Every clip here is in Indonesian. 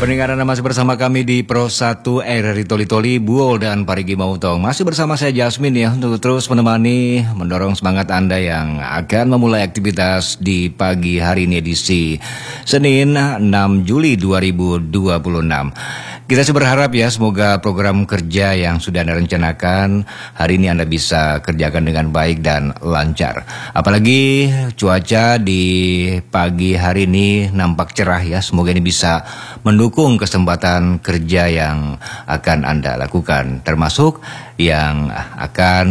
Pendengar Anda masih bersama kami di Pro 1 RRI Toli-Toli, Buol dan Parigi Mautong. Masih bersama saya Jasmine ya, untuk terus menemani, mendorong semangat Anda yang akan memulai aktivitas di pagi hari ini edisi Senin 6 Juli 2026. Kita sih berharap ya semoga program kerja yang sudah Anda rencanakan hari ini Anda bisa kerjakan dengan baik dan lancar. Apalagi cuaca di pagi hari ini nampak cerah ya, semoga ini bisa mendukung kesempatan kerja yang akan Anda lakukan, termasuk yang akan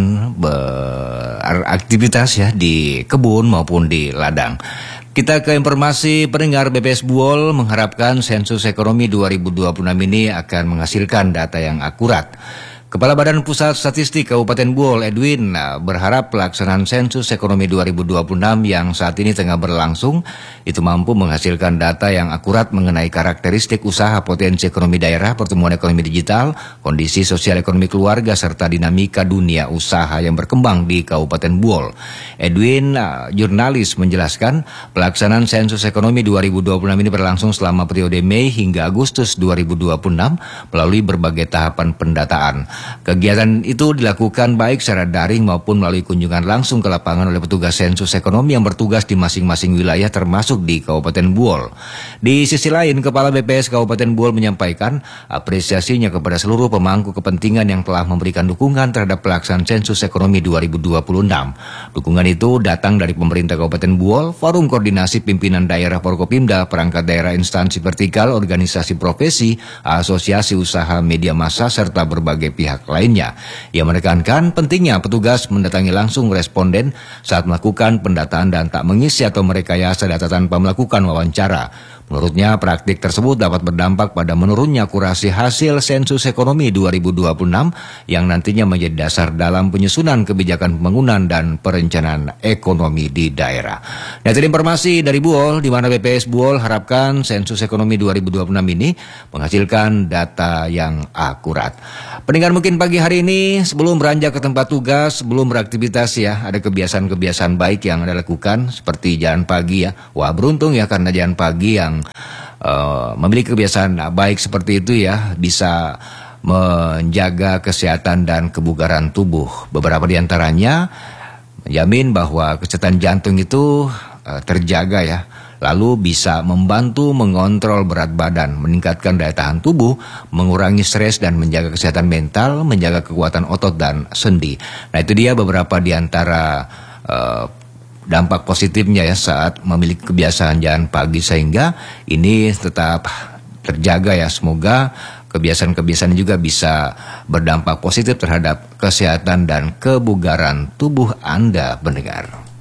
beraktivitas ya di kebun maupun di ladang. Kita ke informasi. Pendengar, BPS Buol mengharapkan sensus ekonomi 2026 ini akan menghasilkan data yang akurat. Kepala Badan Pusat Statistik Kabupaten Buol, Edwin, berharap pelaksanaan sensus ekonomi 2026 yang saat ini tengah berlangsung itu mampu menghasilkan data yang akurat mengenai karakteristik usaha, potensi ekonomi daerah, pertumbuhan ekonomi digital, kondisi sosial ekonomi keluarga, serta dinamika dunia usaha yang berkembang di Kabupaten Buol. Edwin, jurnalis, menjelaskan pelaksanaan sensus ekonomi 2026 ini berlangsung selama periode Mei hingga Agustus 2026 melalui berbagai tahapan pendataan. Kegiatan itu dilakukan baik secara daring maupun melalui kunjungan langsung ke lapangan oleh petugas sensus ekonomi yang bertugas di masing-masing wilayah termasuk di Kabupaten Buol. Di sisi lain, Kepala BPS Kabupaten Buol menyampaikan apresiasinya kepada seluruh pemangku kepentingan yang telah memberikan dukungan terhadap pelaksanaan sensus ekonomi 2026. Dukungan itu datang dari pemerintah Kabupaten Buol, Forum Koordinasi Pimpinan Daerah Forkopimda, perangkat daerah instansi vertikal, organisasi profesi, asosiasi usaha, media massa, serta berbagai pihak lainnya. Ia menekankan pentingnya petugas mendatangi langsung responden saat melakukan pendataan dan tak mengisi atau merekayasa data tanpa melakukan wawancara. Menurutnya, praktik tersebut dapat berdampak pada menurunnya akurasi hasil sensus ekonomi 2026 yang nantinya menjadi dasar dalam penyusunan kebijakan pembangunan dan perencanaan ekonomi di daerah. Nah, tadi informasi dari Buol, di mana BPS Buol harapkan sensus ekonomi 2026 ini menghasilkan data yang akurat. Pendengar, mungkin pagi hari ini sebelum beranjak ke tempat tugas, sebelum beraktivitas ya, ada kebiasaan-kebiasaan baik yang Anda lakukan seperti jalan pagi ya. Wah, beruntung ya karena jalan pagi yang memiliki kebiasaan baik seperti itu ya, bisa menjaga kesehatan dan kebugaran tubuh. Beberapa di antaranya menjamin bahwa kesehatan jantung itu terjaga ya, lalu bisa membantu mengontrol berat badan, meningkatkan daya tahan tubuh, mengurangi stres dan menjaga kesehatan mental, menjaga kekuatan otot dan sendi. Nah, itu dia beberapa di antara dampak positifnya ya saat memiliki kebiasaan jalan pagi, sehingga ini tetap terjaga ya. Semoga kebiasaan-kebiasaan juga bisa berdampak positif terhadap kesehatan dan kebugaran tubuh Anda, pendengar.